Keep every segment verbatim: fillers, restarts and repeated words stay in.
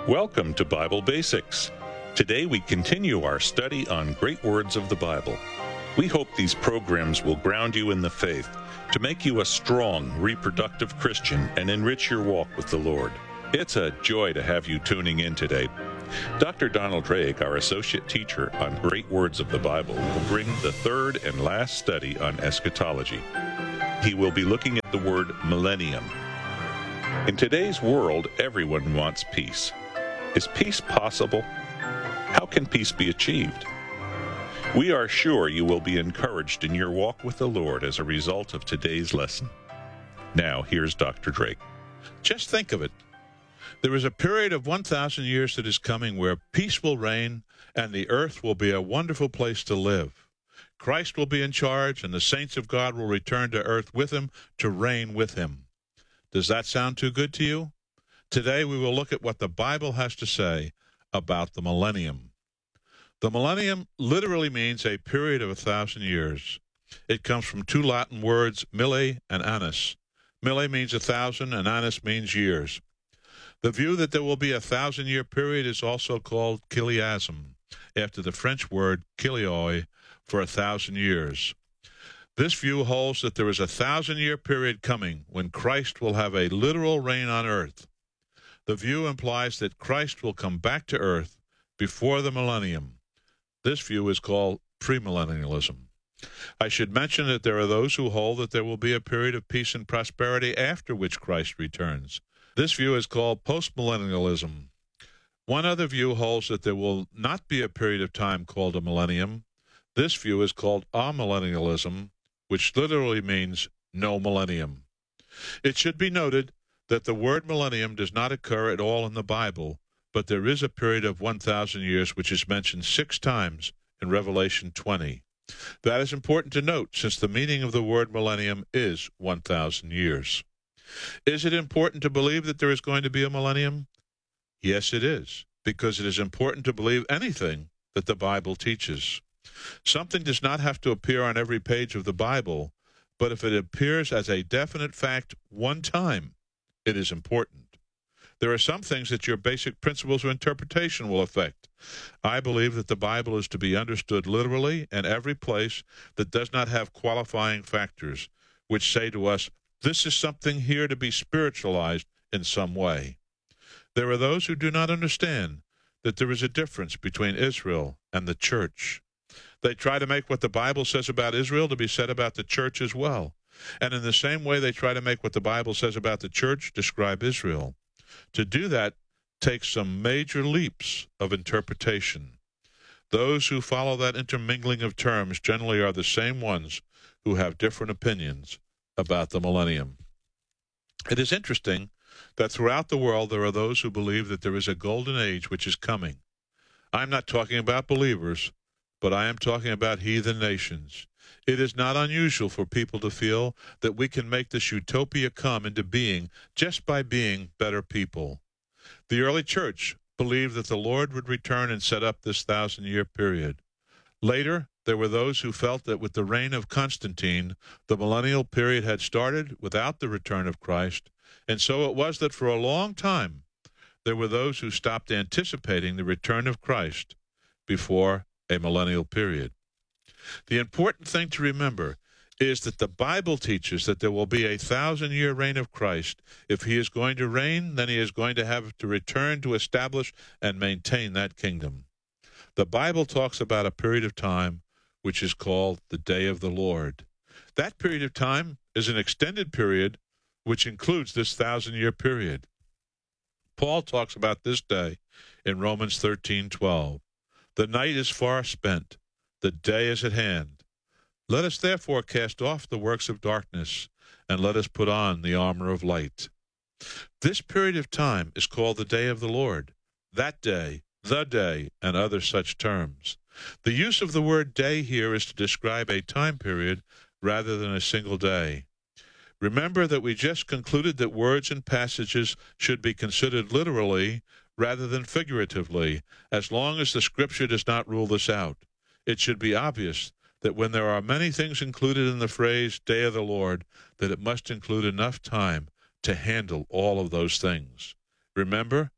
Welcome to Bible Basics. Today we continue our study on great words of the Bible. We hope these programs will ground you in the faith to make you a strong, reproductive Christian and enrich your walk with the Lord. It's a joy to have you tuning in today. Doctor Donald Drake, our associate teacher on great words of the Bible, will bring the third and last study on eschatology. He will be looking at the word millennium. In today's world, everyone wants peace. Is peace possible? How can peace be achieved? We are sure you will be encouraged in your walk with the Lord as a result of today's lesson. Now, here's Doctor Drake. Just think of it. There is a period of one thousand years that is coming where peace will reign and the earth will be a wonderful place to live. Christ will be in charge and the saints of God will return to earth with him to reign with him. Does that sound too good to you? Today we will look at what the Bible has to say about the millennium. The millennium literally means a period of a thousand years. It comes from two Latin words, mille and annus. Mille means a thousand and annus means years. The view that there will be a thousand-year period is also called chiliasm, after the French word chilioi, for a thousand years. This view holds that there is a thousand-year period coming when Christ will have a literal reign on earth. The view implies that Christ will come back to earth before the millennium. This view is called premillennialism. I should mention that there are those who hold that there will be a period of peace and prosperity after which Christ returns. This view is called postmillennialism. One other view holds that there will not be a period of time called a millennium. This view is called amillennialism, which literally means no millennium. It should be noted that the word millennium does not occur at all in the Bible, but there is a period of one thousand years which is mentioned six times in Revelation twenty. That is important to note, since the meaning of the word millennium is one thousand years. Is it important to believe that there is going to be a millennium? Yes, it is, because it is important to believe anything that the Bible teaches. Something does not have to appear on every page of the Bible, but if it appears as a definite fact one time, it is important. There are some things that your basic principles of interpretation will affect. I believe that the Bible is to be understood literally in every place that does not have qualifying factors, which say to us, this is something here to be spiritualized in some way. There are those who do not understand that there is a difference between Israel and the church. They try to make what the Bible says about Israel to be said about the church as well. And in the same way they try to make what the Bible says about the church describe Israel. To do that takes some major leaps of interpretation. Those who follow that intermingling of terms generally are the same ones who have different opinions about the millennium. It is interesting that throughout the world there are those who believe that there is a golden age which is coming. I'm not talking about believers, but I am talking about heathen nations. It is not unusual for people to feel that we can make this utopia come into being just by being better people. The early church believed that the Lord would return and set up this thousand-year period. Later, there were those who felt that with the reign of Constantine, the millennial period had started without the return of Christ, and so it was that for a long time there were those who stopped anticipating the return of Christ before a millennial period. The important thing to remember is that the Bible teaches that there will be a thousand-year reign of Christ. If he is going to reign, then he is going to have to return to establish and maintain that kingdom. The Bible talks about a period of time which is called the day of the Lord. That period of time is an extended period which includes this thousand-year period. Paul talks about this day in Romans thirteen twelve. The night is far spent, the day is at hand. Let us therefore cast off the works of darkness, and let us put on the armor of light. This period of time is called the day of the Lord, that day, the day, and other such terms. The use of the word day here is to describe a time period rather than a single day. Remember that we just concluded that words and passages should be considered literally rather than figuratively, as long as the Scripture does not rule this out. It should be obvious that when there are many things included in the phrase day of the Lord, that it must include enough time to handle all of those things. Remember,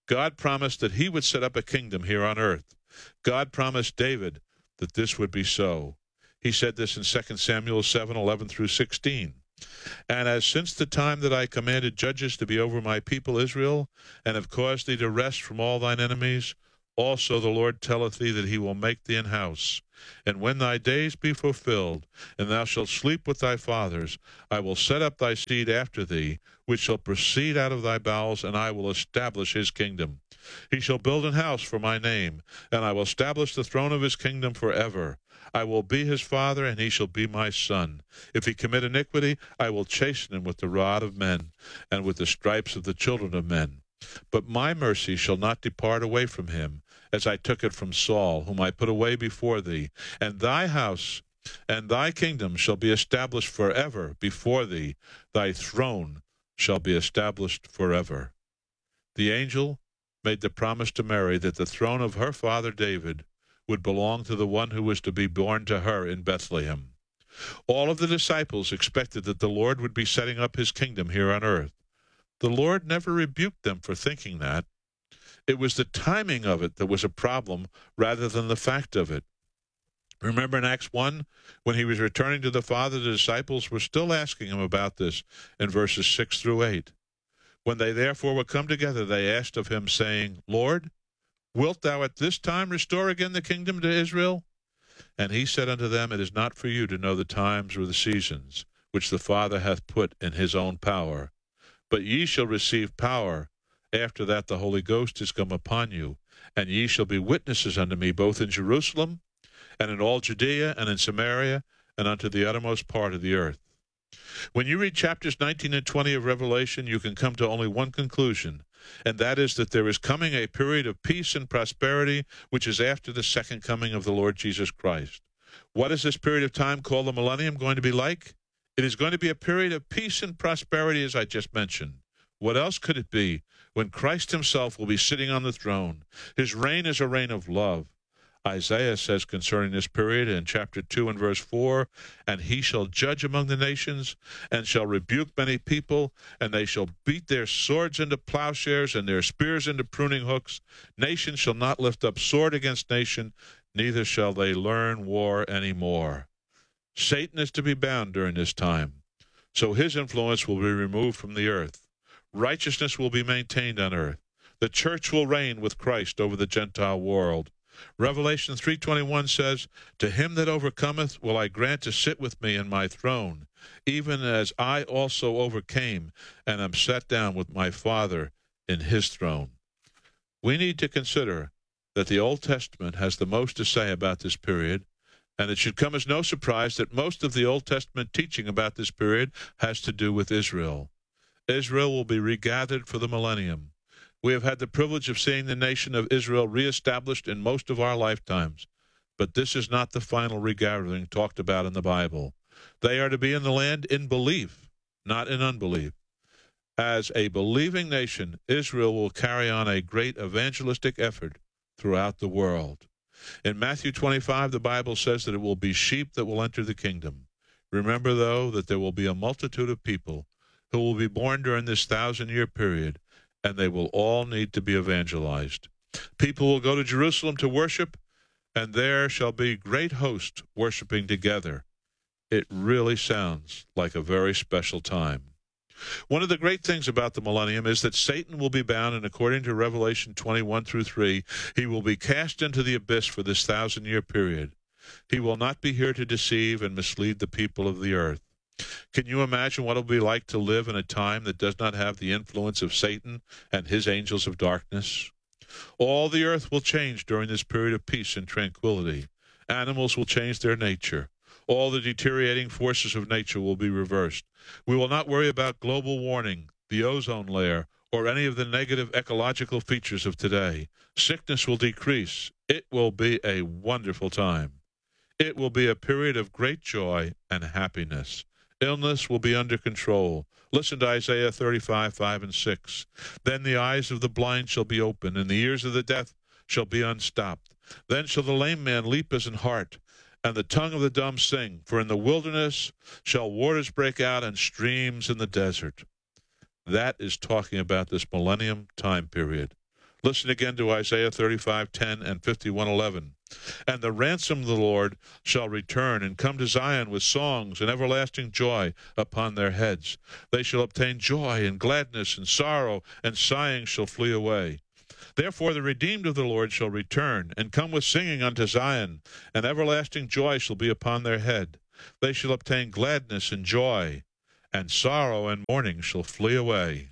God promised that he would set up a kingdom here on earth. God promised David that this would be so. He said this in Second Samuel seven, eleven through sixteen. And as since the time that I commanded judges to be over my people Israel, and have caused thee to rest from all thine enemies, also the Lord telleth thee that he will make thee an house. And when thy days be fulfilled, and thou shalt sleep with thy fathers, I will set up thy seed after thee, which shall proceed out of thy bowels, and I will establish his kingdom. He shall build an house for my name, and I will establish the throne of his kingdom forever. I will be his father, and he shall be my son. If he commit iniquity, I will chasten him with the rod of men, and with the stripes of the children of men. But my mercy shall not depart away from him, as I took it from Saul, whom I put away before thee. And thy house and thy kingdom shall be established forever before thee. Thy throne shall be established forever. The angel made the promise to Mary that the throne of her father David would belong to the one who was to be born to her in Bethlehem. All of the disciples expected that the Lord would be setting up his kingdom here on earth. The Lord never rebuked them for thinking that. It was the timing of it that was a problem rather than the fact of it. Remember in Acts one, when he was returning to the Father, the disciples were still asking him about this in verses six through eight. When they therefore were come together, they asked of him, saying, Lord, wilt thou at this time restore again the kingdom to Israel? And he said unto them, It is not for you to know the times or the seasons, which the Father hath put in his own power. But ye shall receive power, after that the Holy Ghost is come upon you, and ye shall be witnesses unto me both in Jerusalem, and in all Judea, and in Samaria, and unto the uttermost part of the earth. When you read chapters nineteen and twenty of Revelation, you can come to only one conclusion, and that is that there is coming a period of peace and prosperity, which is after the second coming of the Lord Jesus Christ. What is this period of time called the millennium going to be like? It is going to be a period of peace and prosperity, as I just mentioned. What else could it be when Christ himself will be sitting on the throne? His reign is a reign of love. Isaiah says concerning this period in chapter two and verse four, And he shall judge among the nations, and shall rebuke many people, and they shall beat their swords into plowshares, and their spears into pruning hooks. Nation shall not lift up sword against nation, neither shall they learn war any more. Satan is to be bound during this time, so his influence will be removed from the earth. Righteousness will be maintained on earth. The church will reign with Christ over the Gentile world. Revelation three twenty-one says, To him that overcometh will I grant to sit with me in my throne, even as I also overcame, and am set down with my Father in his throne. We need to consider that the Old Testament has the most to say about this period, and it should come as no surprise that most of the Old Testament teaching about this period has to do with Israel. Israel will be regathered for the millennium. We have had the privilege of seeing the nation of Israel reestablished in most of our lifetimes, but this is not the final regathering talked about in the Bible. They are to be in the land in belief, not in unbelief. As a believing nation, Israel will carry on a great evangelistic effort throughout the world. In Matthew twenty-five, the Bible says that it will be sheep that will enter the kingdom. Remember, though, that there will be a multitude of people who will be born during this thousand-year period, and they will all need to be evangelized. People will go to Jerusalem to worship, and there shall be great hosts worshiping together. It really sounds like a very special time. One of the great things about the millennium is that Satan will be bound, and according to Revelation twenty-one through three, he will be cast into the abyss for this thousand-year period. He will not be here to deceive and mislead the people of the earth. Can you imagine what it will be like to live in a time that does not have the influence of Satan and his angels of darkness? All the earth will change during this period of peace and tranquility. Animals will change their nature. All the deteriorating forces of nature will be reversed. We will not worry about global warming, the ozone layer, or any of the negative ecological features of today. Sickness will decrease. It will be a wonderful time. It will be a period of great joy and happiness. Illness will be under control. Listen to Isaiah thirty-five, five and six. Then the eyes of the blind shall be opened, and the ears of the deaf shall be unstopped. Then shall the lame man leap as an hart, and the tongue of the dumb sing. For in the wilderness shall waters break out, and streams in the desert. That is talking about this millennium time period. Listen again to Isaiah thirty-five ten and fifty-one eleven. And the ransom of the Lord shall return, and come to Zion with songs and everlasting joy upon their heads. They shall obtain joy and gladness, and sorrow and sighing shall flee away. Therefore the redeemed of the Lord shall return, and come with singing unto Zion, and everlasting joy shall be upon their head. They shall obtain gladness and joy, and sorrow and mourning shall flee away.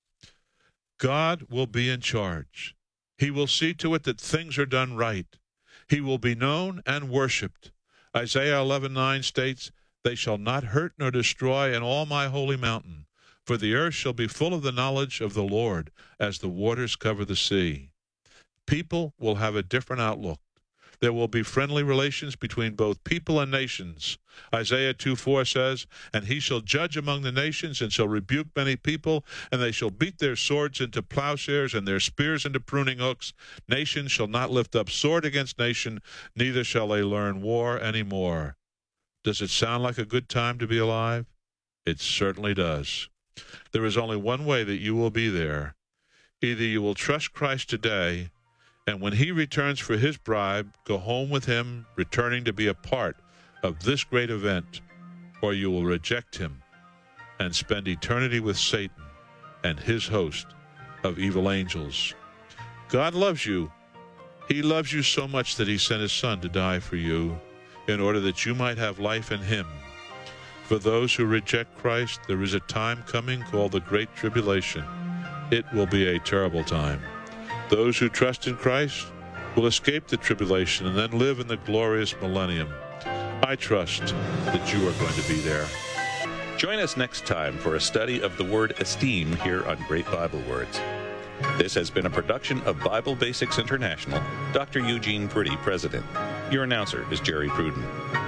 God will be in charge. He will see to it that things are done right. He will be known and worshipped. Isaiah eleven nine states, They shall not hurt nor destroy in all my holy mountain, for the earth shall be full of the knowledge of the Lord, as the waters cover the sea. People will have a different outlook. There will be friendly relations between both people and nations. Isaiah two four says, And he shall judge among the nations, and shall rebuke many people, and they shall beat their swords into plowshares, and their spears into pruning hooks. Nation shall not lift up sword against nation, neither shall they learn war any more. Does it sound like a good time to be alive? It certainly does. There is only one way that you will be there. Either you will trust Christ today, and when he returns for his bride, go home with him, returning to be a part of this great event, or you will reject him and spend eternity with Satan and his host of evil angels. God loves you. He loves you so much that he sent his Son to die for you in order that you might have life in him. For those who reject Christ, there is a time coming called the Great Tribulation. It will be a terrible time. Those who trust in Christ will escape the tribulation and then live in the glorious millennium. I trust that you are going to be there. Join us next time for a study of the word esteem here on Great Bible Words. This has been a production of Bible Basics International. Doctor Eugene Priddy, President. Your announcer is Jerry Pruden.